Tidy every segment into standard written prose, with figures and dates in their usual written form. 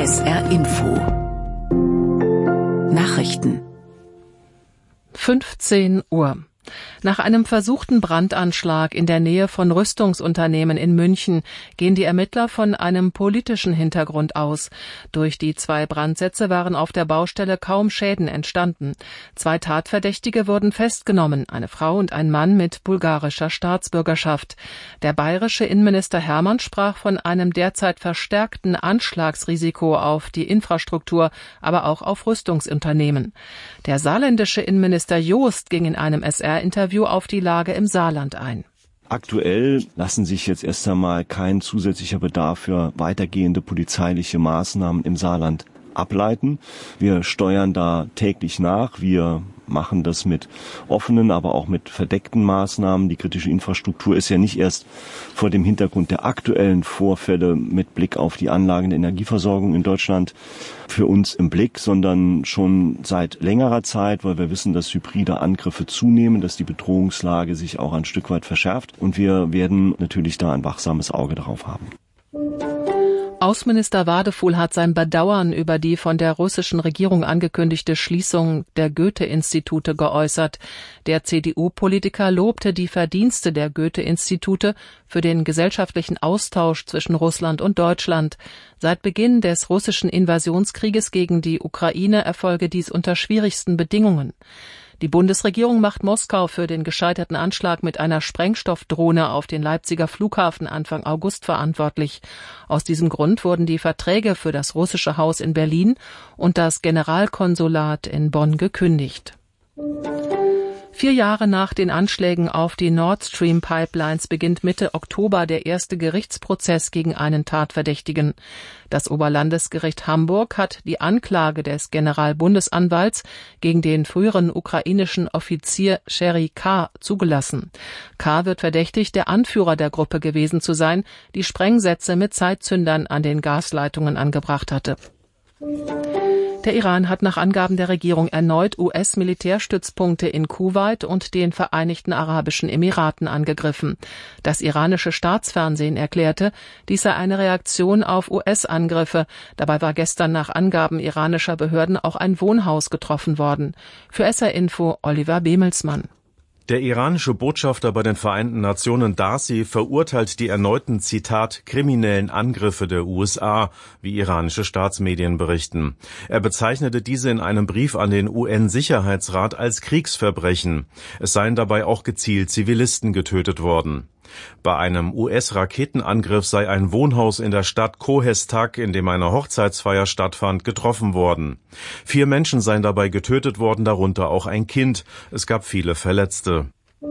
SR Info Nachrichten 15 Uhr. Nach einem versuchten Brandanschlag in der Nähe von Rüstungsunternehmen in München gehen die Ermittler von einem politischen Hintergrund aus. Durch die 2 Brandsätze waren auf der Baustelle kaum Schäden entstanden. 2 Tatverdächtige wurden festgenommen, eine Frau und ein Mann mit bulgarischer Staatsbürgerschaft. Der bayerische Innenminister Hermann sprach von einem derzeit verstärkten Anschlagsrisiko auf die Infrastruktur, aber auch auf Rüstungsunternehmen. Der saarländische Innenminister Joost ging in einem SR-Interview auf die Lage im Saarland ein. Aktuell lassen sich jetzt erst einmal kein zusätzlicher Bedarf für weitergehende polizeiliche Maßnahmen im Saarland ableiten. Wir steuern da täglich nach. Wir machen das mit offenen, aber auch mit verdeckten Maßnahmen. Die kritische Infrastruktur ist ja nicht erst vor dem Hintergrund der aktuellen Vorfälle mit Blick auf die Anlagen der Energieversorgung in Deutschland für uns im Blick, sondern schon seit längerer Zeit, weil wir wissen, dass hybride Angriffe zunehmen, dass die Bedrohungslage sich auch ein Stück weit verschärft. Und wir werden natürlich da ein wachsames Auge darauf haben. Außenminister Wadefuhl hat sein Bedauern über die von der russischen Regierung angekündigte Schließung der Goethe-Institute geäußert. Der CDU-Politiker lobte die Verdienste der Goethe-Institute für den gesellschaftlichen Austausch zwischen Russland und Deutschland. Seit Beginn des russischen Invasionskrieges gegen die Ukraine erfolge dies unter schwierigsten Bedingungen. Die Bundesregierung macht Moskau für den gescheiterten Anschlag mit einer Sprengstoffdrohne auf den Leipziger Flughafen Anfang August verantwortlich. Aus diesem Grund wurden die Verträge für das russische Haus in Berlin und das Generalkonsulat in Bonn gekündigt. 4 Jahre nach den Anschlägen auf die Nord Stream Pipelines beginnt Mitte Oktober der erste Gerichtsprozess gegen einen Tatverdächtigen. Das Oberlandesgericht Hamburg hat die Anklage des Generalbundesanwalts gegen den früheren ukrainischen Offizier Sherry K. zugelassen. K. wird verdächtigt, der Anführer der Gruppe gewesen zu sein, die Sprengsätze mit Zeitzündern an den Gasleitungen angebracht hatte. Der Iran hat nach Angaben der Regierung erneut US-Militärstützpunkte in Kuwait und den Vereinigten Arabischen Emiraten angegriffen. Das iranische Staatsfernsehen erklärte, dies sei eine Reaktion auf US-Angriffe. Dabei war gestern nach Angaben iranischer Behörden auch ein Wohnhaus getroffen worden. Für SR Info Oliver Bemelsmann. Der iranische Botschafter bei den Vereinten Nationen Darcy verurteilt die erneuten, Zitat, kriminellen Angriffe der USA, wie iranische Staatsmedien berichten. Er bezeichnete diese in einem Brief an den UN-Sicherheitsrat als Kriegsverbrechen. Es seien dabei auch gezielt Zivilisten getötet worden. Bei einem US-Raketenangriff sei ein Wohnhaus in der Stadt Kohestak, in dem eine Hochzeitsfeier stattfand, getroffen worden. 4 Menschen seien dabei getötet worden, darunter auch ein Kind. Es gab viele Verletzte.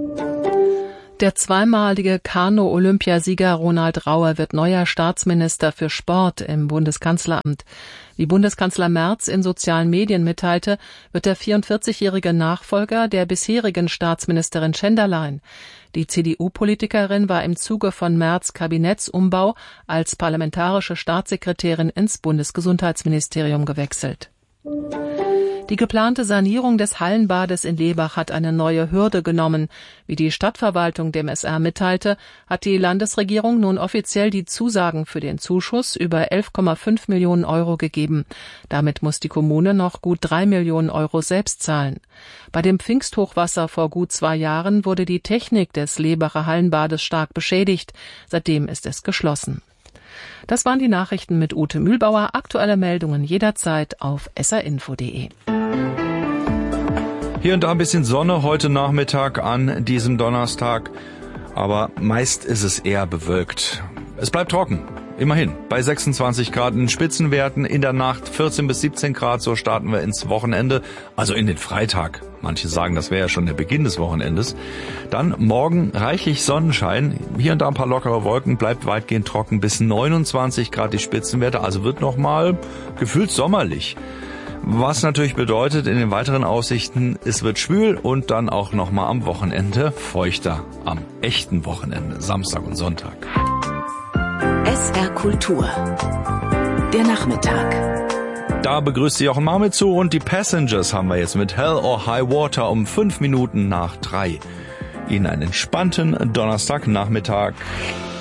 Der zweimalige Kanu-Olympiasieger Ronald Rauer wird neuer Staatsminister für Sport im Bundeskanzleramt. Wie Bundeskanzler Merz in sozialen Medien mitteilte, wird der 44-jährige Nachfolger der bisherigen Staatsministerin Schenderlein. Die CDU-Politikerin war im Zuge von Merz' Kabinettsumbau als parlamentarische Staatssekretärin ins Bundesgesundheitsministerium gewechselt. Die geplante Sanierung des Hallenbades in Lebach hat eine neue Hürde genommen. Wie die Stadtverwaltung dem SR mitteilte, hat die Landesregierung nun offiziell die Zusagen für den Zuschuss über 11,5 Millionen Euro gegeben. Damit muss die Kommune noch gut 3 Millionen Euro selbst zahlen. Bei dem Pfingsthochwasser vor gut 2 Jahren wurde die Technik des Lebacher Hallenbades stark beschädigt. Seitdem ist es geschlossen. Das waren die Nachrichten mit Ute Mühlbauer. Aktuelle Meldungen jederzeit auf srinfo.de. Hier und da ein bisschen Sonne heute Nachmittag an diesem Donnerstag, aber meist ist es eher bewölkt. Es bleibt trocken, immerhin, bei 26 Grad in Spitzenwerten, in der Nacht 14 bis 17 Grad, so starten wir ins Wochenende, also in den Freitag. Manche sagen, das wäre ja schon der Beginn des Wochenendes. Dann morgen reichlich Sonnenschein, hier und da ein paar lockere Wolken, bleibt weitgehend trocken, bis 29 Grad die Spitzenwerte, also wird nochmal gefühlt sommerlich. Was natürlich bedeutet, in den weiteren Aussichten, es wird schwül und dann auch nochmal am Wochenende feuchter. Am echten Wochenende, Samstag und Sonntag. SR Kultur. Der Nachmittag. Da begrüßt Sie Jochen Marmit zu und die Passengers haben wir jetzt mit Hell or High Water um 5 Minuten nach 3. Ihnen einen entspannten Donnerstagnachmittag.